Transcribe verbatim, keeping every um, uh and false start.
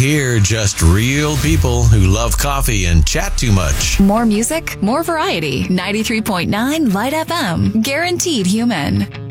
hear just real people who love coffee and chat too much. More music, more variety. ninety-three point nine Light F M. Guaranteed human.